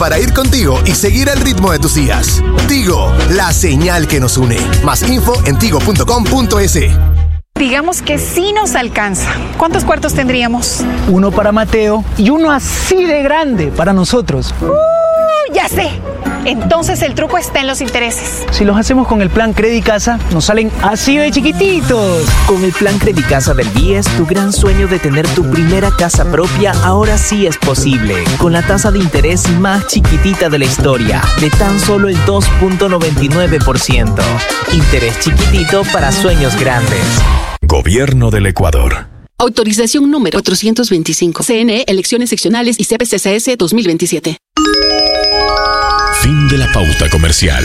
para ir contigo y seguir el ritmo de tus días. Tigo, la señal que nos une. Más info en tigo.com.es. Digamos que sí nos alcanza. ¿Cuántos cuartos tendríamos? Uno para Mateo y uno así de grande para nosotros. Ya sé. Entonces el truco está en los intereses. Si los hacemos con el plan Credicasa, nos salen así de chiquititos. Con el plan Credicasa del BIES, tu gran sueño de tener tu primera casa propia ahora sí es posible. Con la tasa de interés más chiquitita de la historia, de tan solo el 2.99%. Interés chiquitito para sueños grandes. Gobierno del Ecuador. Autorización número 425. CNE, elecciones seccionales y CPCCS 2027. Fin de la pauta comercial.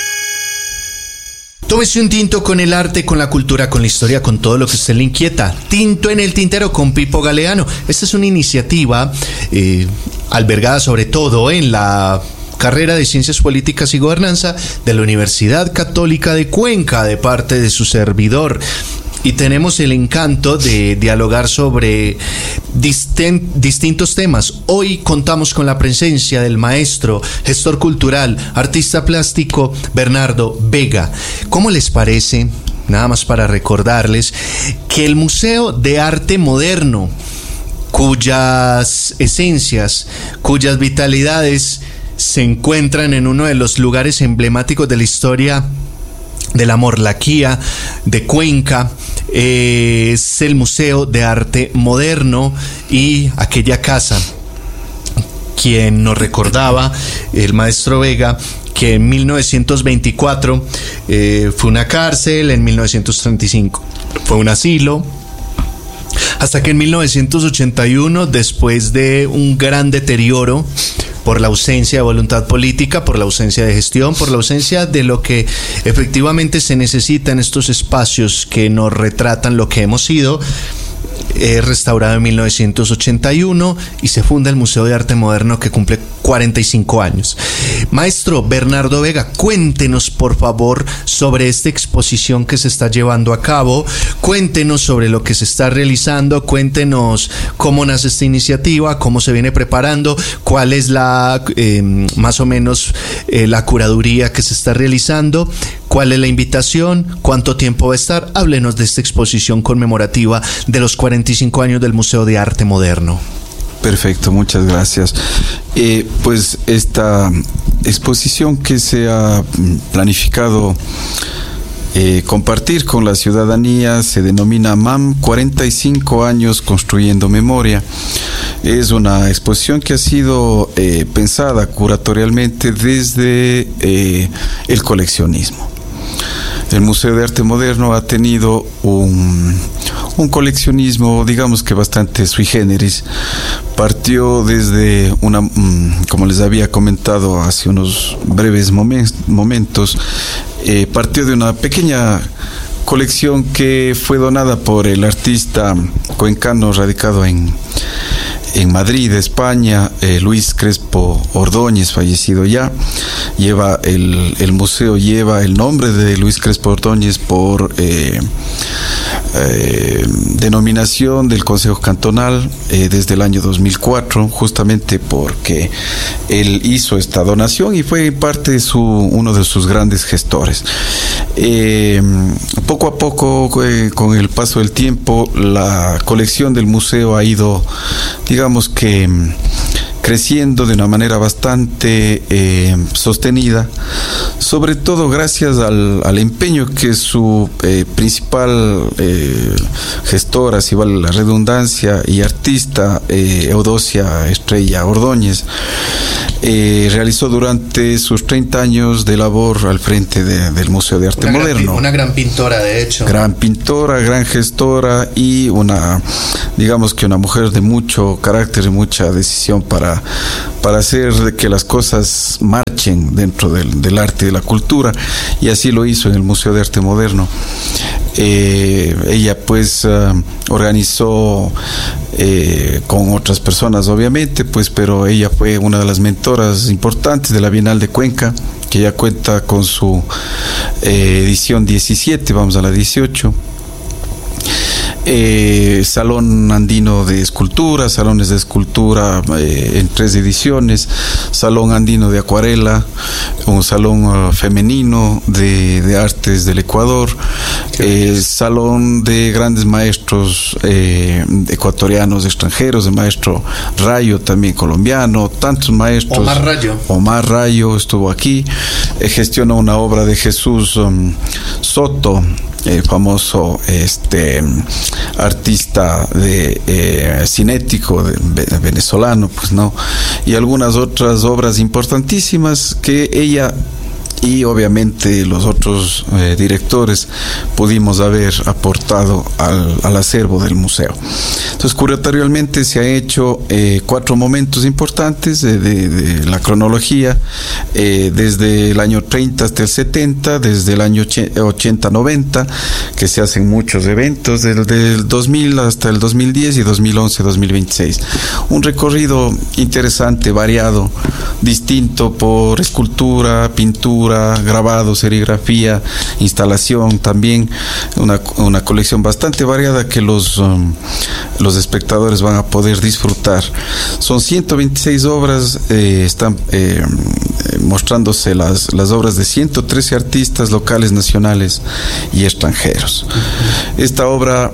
Tómese un tinto con el arte, con la cultura, con la historia, con todo lo que a usted le inquieta. Tinto en el tintero con Pipo Galeano. Esta es una iniciativa albergada sobre todo en la carrera de Ciencias Políticas y Gobernanza de la Universidad Católica de Cuenca, de parte de su servidor. Y tenemos el encanto de dialogar sobre distintos temas. Hoy contamos con la presencia del maestro, gestor cultural, artista plástico Bernardo Vega. ¿Cómo les parece, nada más para recordarles, que el Museo de Arte Moderno, cuyas esencias, cuyas vitalidades se encuentran en uno de los lugares emblemáticos de la historia de la Morlaquía de Cuenca, es el Museo de Arte Moderno y aquella casa, quien nos recordaba el maestro Vega, que en 1924 fue una cárcel, en 1935 fue un asilo, hasta que en 1981, después de un gran deterioro por la ausencia de voluntad política, por la ausencia de gestión, por la ausencia de lo que efectivamente se necesita en estos espacios que nos retratan lo que hemos sido, restaurado en 1981 y se funda el Museo de Arte Moderno, que cumple 45 años. Maestro Bernardo Vega, cuéntenos por favor sobre esta exposición que se está llevando a cabo, cuéntenos sobre lo que se está realizando, cuéntenos cómo nace esta iniciativa, cómo se viene preparando, cuál es la más o menos la curaduría que se está realizando, cuál es la invitación, cuánto tiempo va a estar. Háblenos de esta exposición conmemorativa de los 45 años del Museo de Arte Moderno. Perfecto, muchas gracias. Pues esta exposición que se ha planificado compartir con la ciudadanía se denomina MAM 45 años construyendo memoria. Es una exposición que ha sido pensada curatorialmente desde el coleccionismo. El Museo de Arte Moderno ha tenido un coleccionismo, digamos que bastante sui generis. Partió desde como les había comentado hace unos breves momentos, partió de una pequeña colección que fue donada por el artista cuencano radicado en Madrid, España, Luis Crespo Ordóñez, fallecido ya. El museo lleva el nombre de Luis Crespo Ordóñez por denominación del Consejo Cantonal desde el año 2004, justamente porque él hizo esta donación y fue en parte uno de sus grandes gestores. Poco a poco, con el paso del tiempo, la colección del museo ha ido, digamos que, creciendo de una manera bastante sostenida, sobre todo gracias al empeño que su principal gestora, si vale la redundancia, y artista, Eudocia Estrella Ordóñez, realizó durante sus 30 años de labor al frente del Museo de Arte Moderno. Una gran pintora, de hecho. Gran pintora, gran gestora y digamos que una mujer de mucho carácter y mucha decisión para hacer que las cosas marchen dentro del arte y de la cultura, y así lo hizo en el Museo de Arte Moderno. Ella pues organizó con otras personas obviamente, pues, pero ella fue una de las mentoras importantes de la Bienal de Cuenca, que ya cuenta con su edición 17, vamos a la 18. Salón Andino de Escultura, salones de escultura en 3 ediciones, Salón Andino de Acuarela, un salón femenino de artes del Ecuador, salón de grandes maestros ecuatorianos, extranjeros, el maestro Rayo también colombiano, tantos maestros. Omar Rayo estuvo aquí, gestiona una obra de Jesús Soto, el famoso artista cinético venezolano, pues no, y algunas otras obras importantísimas que ella y obviamente los otros directores pudimos haber aportado al acervo del museo. Entonces, curatorialmente se ha hecho 4 momentos importantes de la cronología, desde el año 30 hasta el 70, desde el año 80-90, que se hacen muchos eventos, desde el 2000 hasta el 2010 y 2011-2026. Un recorrido interesante, variado, distinto por escultura, pintura, grabado, serigrafía, instalación, también una colección bastante variada que los espectadores van a poder disfrutar. Son 126 obras, están mostrándose las obras de 113 artistas locales, nacionales y extranjeros. Esta obra,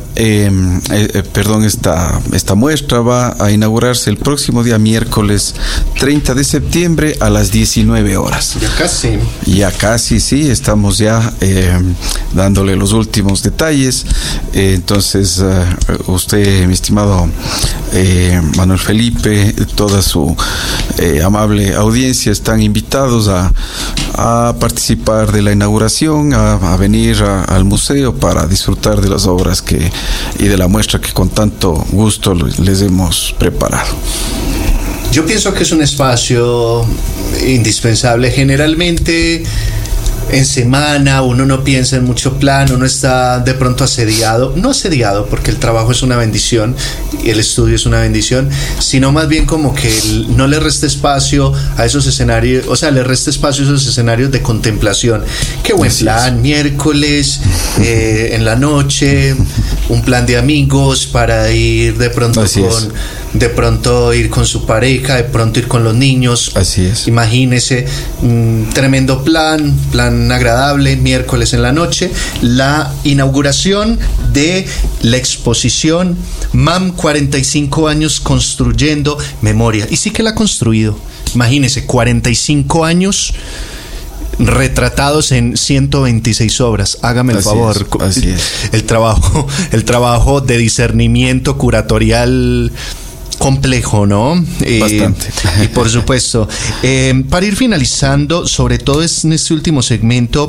esta muestra va a inaugurarse el próximo día miércoles 30 de septiembre a las 19 horas. Ya casi, sí, estamos ya dándole los últimos detalles. Entonces, usted, mi estimado Manuel Felipe, toda su amable audiencia están invitados a participar de la inauguración, a venir al museo para disfrutar de las obras y de la muestra que con tanto gusto les hemos preparado. Yo pienso que es un espacio indispensable. Generalmente en semana uno no piensa en mucho plan, uno está de pronto no asediado porque el trabajo es una bendición y el estudio es una bendición, sino más bien como que no le resta espacio a esos escenarios, o sea, le resta espacio a esos escenarios de contemplación. Qué buen plan, miércoles en la noche, un plan de amigos para ir de pronto de pronto ir con su pareja, de pronto ir con los niños. Así es. Imagínese, tremendo plan agradable, miércoles en la noche, la inauguración de la exposición MAM 45 años construyendo memoria. Y sí que la ha construido. Imagínese, 45 años retratados en 126 obras. Hágame el favor. Así es. El trabajo de discernimiento curatorial complejo, ¿no? Bastante. Y por supuesto, para ir finalizando, sobre todo en este último segmento,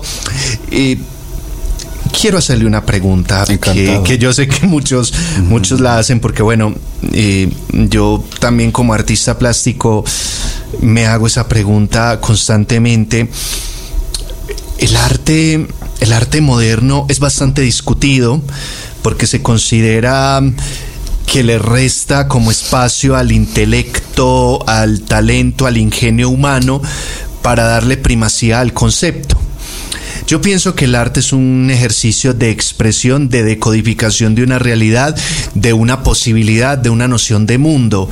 quiero hacerle una pregunta que yo sé que muchos la hacen, porque bueno, yo también como artista plástico me hago esa pregunta constantemente. El arte moderno es bastante discutido porque se considera que le resta como espacio al intelecto, al talento, al ingenio humano para darle primacía al concepto. Yo pienso que el arte es un ejercicio de expresión, de decodificación de una realidad, de una posibilidad, de una noción de mundo.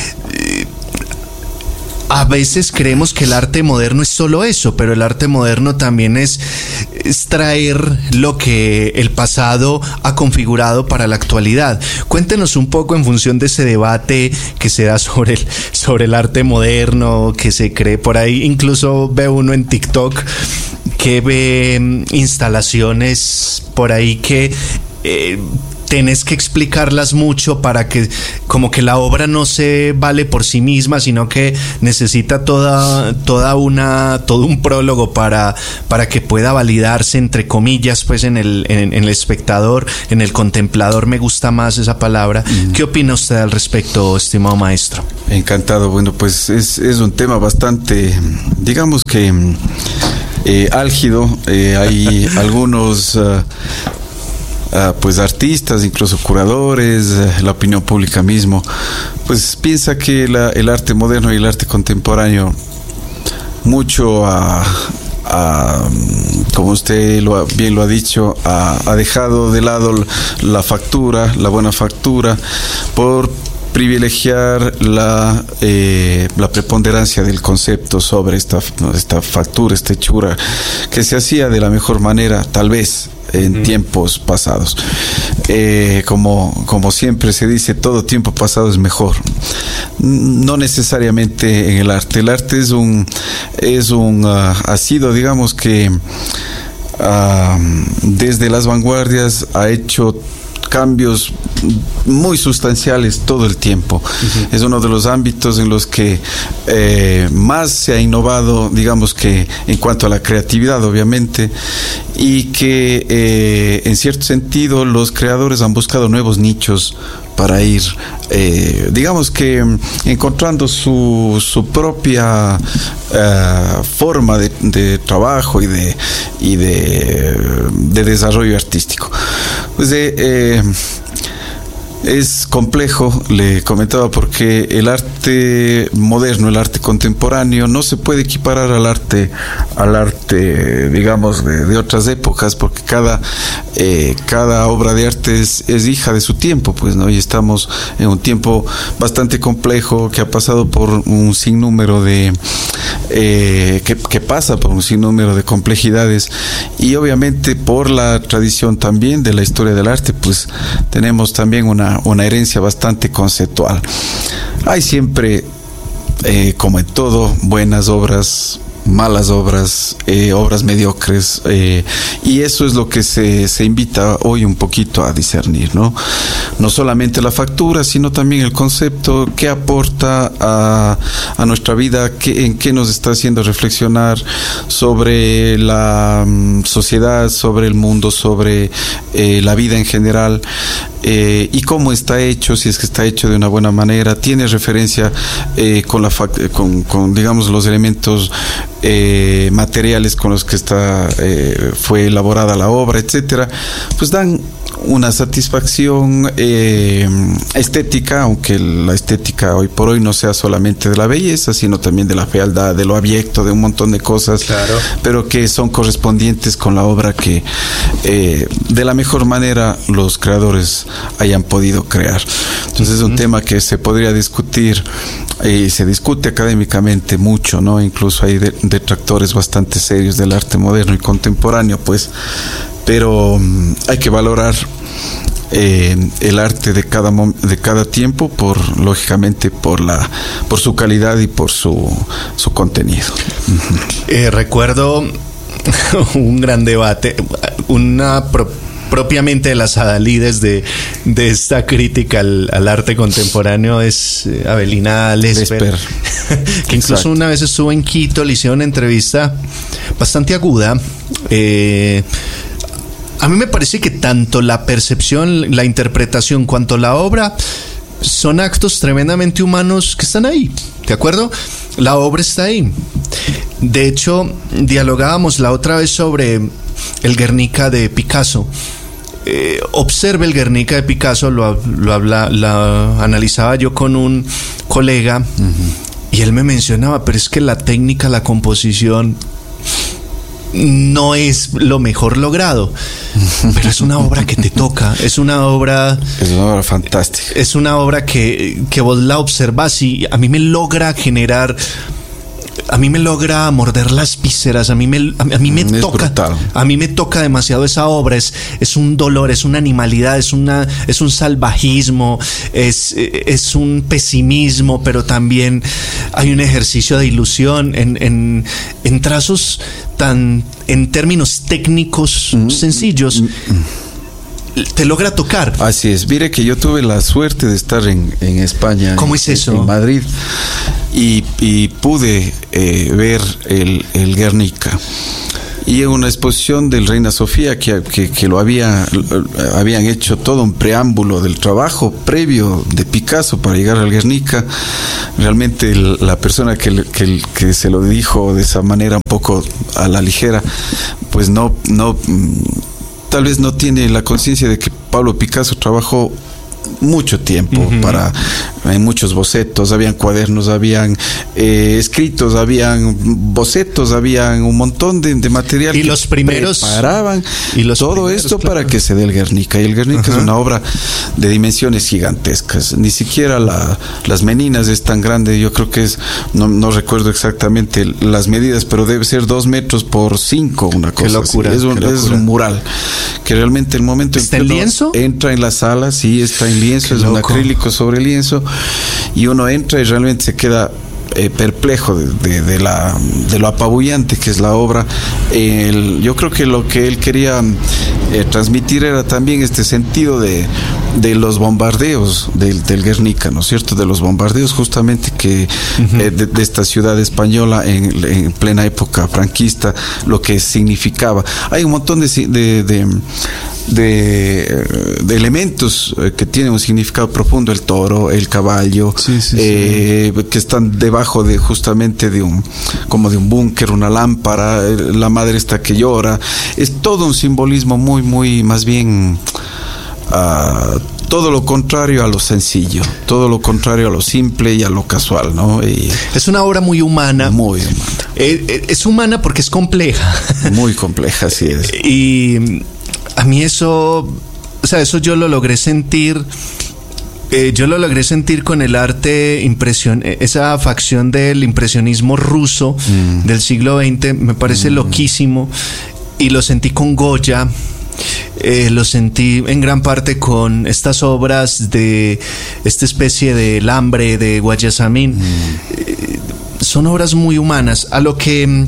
A veces creemos que el arte moderno es solo eso, pero el arte moderno también es traer lo que el pasado ha configurado para la actualidad. Cuéntenos un poco en función de ese debate que se da sobre el arte moderno, que se cree por ahí. Incluso ve uno en TikTok que ve instalaciones por ahí que tenés que explicarlas mucho para que como que la obra no se vale por sí misma, sino que necesita todo un prólogo para que pueda validarse, entre comillas, pues en el espectador, en el contemplador. Me gusta más esa palabra. ¿Qué opina usted al respecto, estimado maestro? Encantado. Bueno, pues es un tema bastante, digamos que álgido. Hay algunos pues artistas, incluso curadores, la opinión pública mismo, pues piensa que el arte moderno y el arte contemporáneo mucho ha como usted bien lo ha dicho, ha dejado de lado la buena factura, por privilegiar la preponderancia del concepto sobre esta factura, esta hechura, que se hacía de la mejor manera, tal vez, en tiempos pasados. Como siempre se dice, todo tiempo pasado es mejor. No necesariamente en el arte. El arte ha sido, digamos que, desde las vanguardias ha hecho cambios muy sustanciales todo el tiempo. Es uno de los ámbitos en los que más se ha innovado, digamos que en cuanto a la creatividad, obviamente, y que en cierto sentido los creadores han buscado nuevos nichos para ir, digamos que encontrando su propia forma de trabajo y de desarrollo artístico. Pues es complejo, le comentaba, porque el arte moderno, el arte contemporáneo, no se puede equiparar al arte, digamos, de otras épocas, porque cada obra de arte es hija de su tiempo, pues, ¿no? Y estamos en un tiempo bastante complejo que ha pasado por un sinnúmero que pasa por un sinnúmero de complejidades, y obviamente por la tradición también de la historia del arte, pues tenemos también una herencia bastante conceptual. Hay siempre, como en todo, buenas obras, malas obras, obras mediocres, y eso es lo que se invita hoy un poquito a discernir, ¿no? No solamente la factura, sino también el concepto que aporta a nuestra vida, en qué nos está haciendo reflexionar sobre la sociedad, sobre el mundo, sobre la vida en general, y cómo está hecho, si es que está hecho de una buena manera, tiene referencia con digamos, los elementos materiales con los que fue elaborada la obra, etcétera, pues dan una satisfacción estética, aunque la estética hoy por hoy no sea solamente de la belleza, sino también de la fealdad, de lo abyecto, de un montón de cosas, claro, pero que son correspondientes con la obra que de la mejor manera los creadores hayan podido crear. Entonces es un tema que se podría discutir, y se discute académicamente mucho, ¿no? Incluso hay detractores bastante serios del arte moderno y contemporáneo, pues, pero hay que valorar el arte de cada tiempo, lógicamente por su calidad y por su contenido. Recuerdo un gran debate, propiamente de las adalides de esta crítica al arte contemporáneo es Avelina Lesper, que incluso exacto, una vez estuvo en Quito, le hicieron una entrevista bastante aguda. A mí me parece que tanto la percepción, la interpretación, cuanto la obra son actos tremendamente humanos que están ahí, ¿de acuerdo? La obra está ahí. De hecho, dialogábamos la otra vez sobre el Guernica de Picasso. Observe el Guernica de Picasso, lo analizaba yo con un colega, y él me mencionaba, pero es que la técnica, la composición no es lo mejor logrado, pero es una obra que te toca, es una obra fantástica, es una obra que vos la observas y a mí me logra generar, a mí me logra morder las vísceras, a mí me toca brutal. A mí me toca demasiado esa obra, es un dolor, es una animalidad, es un salvajismo, es un pesimismo, pero también hay un ejercicio de ilusión en trazos en términos técnicos sencillos. Te logra tocar. Así es. Mire que yo tuve la suerte de estar en España. ¿Cómo es eso? En Madrid, y pude ver el Guernica. Y en una exposición del Reina Sofía que lo habían hecho todo un preámbulo del trabajo previo de Picasso para llegar al Guernica. Realmente la persona que se lo dijo de esa manera un poco a la ligera, pues no tal vez no tiene la conciencia de que Pablo Picasso trabajó mucho tiempo para Hay muchos bocetos, habían cuadernos, habían escritos, habían bocetos, habían un montón de material. Y los primeros preparaban todo esto, claro, para que se dé el Guernica. Y el Guernica es una obra de dimensiones gigantescas. Ni siquiera las Meninas es tan grande. Yo creo que no recuerdo exactamente las medidas, pero debe ser 2 metros por 5, una cosa. Qué locura, así. Es un mural que realmente el momento en que uno entra en la sala, sí, está en lienzo, es un acrílico sobre lienzo, y uno entra y realmente se queda perplejo de lo apabullante que es la obra. Yo creo que lo que él quería transmitir era también este sentido de los bombardeos del Guernica, ¿no es cierto? De los bombardeos justamente que de esta ciudad española en plena época franquista, lo que significaba. Hay un montón de elementos que tienen un significado profundo: el toro, el caballo, que están debajo de justamente como de un búnker, una lámpara, la madre esta que llora. Es todo un simbolismo muy, muy, más bien todo lo contrario a lo sencillo, todo lo contrario a lo simple y a lo casual, ¿no? Y es una obra muy humana. Muy humana. Es humana porque es compleja. Muy compleja, así es. Y a mí eso yo lo logré sentir. Yo lo logré sentir con el arte esa facción del impresionismo ruso del siglo XX. Me parece loquísimo. Y lo sentí con Goya. Lo sentí en gran parte con estas obras de esta especie de El hambre de Guayasamín. Son obras muy humanas. A lo que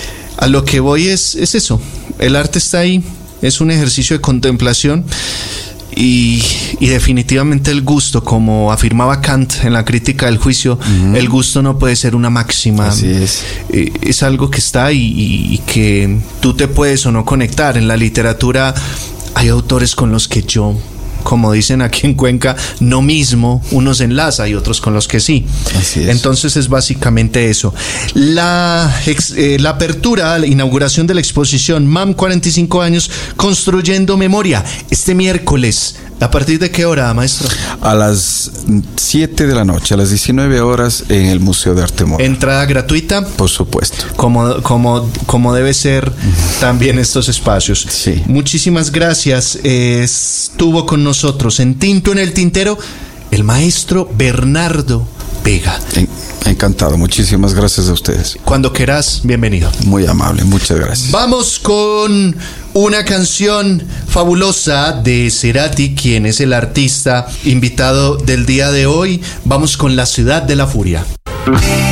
voy es eso. El arte está ahí. Es un ejercicio de contemplación. Y definitivamente el gusto, como afirmaba Kant en la crítica del juicio, el gusto no puede ser una máxima. Así es. Es algo que está y que tú te puedes o no conectar. En la literatura hay autores con los que yo, como dicen aquí en Cuenca, no mismo, unos enlaza y otros con los que sí. Así es. Entonces es básicamente eso. La apertura, la inauguración de la exposición MAM 45 años construyendo memoria, este miércoles. ¿A partir de qué hora, maestro? A las 7 de la noche, a las 19 horas en el Museo de Arte Moderno. ¿Entrada gratuita? Por supuesto. Como debe ser también estos espacios. Sí. Muchísimas gracias. Estuvo con nosotros en Tinto en el Tintero el maestro Bernardo Vega. Encantado, muchísimas gracias a ustedes. Cuando quieras, bienvenido. Muy amable, muchas gracias. Vamos con una canción fabulosa de Cerati, quien es el artista invitado del día de hoy. Vamos con La Ciudad de la Furia.